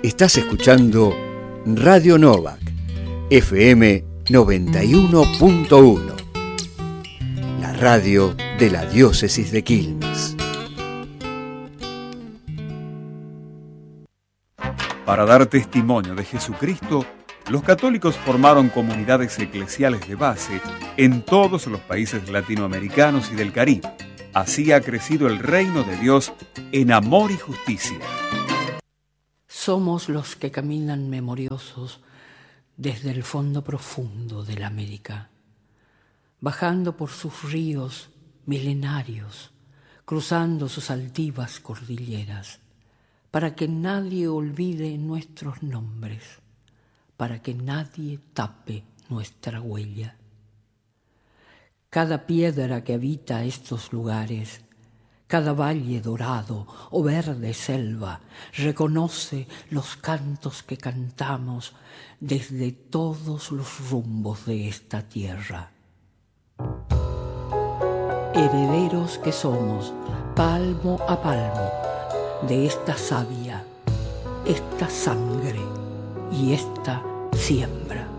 Estás escuchando Radio Novak, FM 91.1, la radio de la diócesis de Quilmes. Para dar testimonio de Jesucristo, los católicos formaron comunidades eclesiales de base en todos los países latinoamericanos y del Caribe. Así ha crecido el reino de Dios en amor y justicia. Somos los que caminan memoriosos desde el fondo profundo de la América, bajando por sus ríos milenarios, cruzando sus altivas cordilleras, para que nadie olvide nuestros nombres, para que nadie tape nuestra huella. Cada piedra que habita estos lugares, cada valle dorado o verde selva, reconoce los cantos que cantamos desde todos los rumbos de esta tierra. Herederos que somos, palmo a palmo, de esta savia, esta sangre y esta siembra.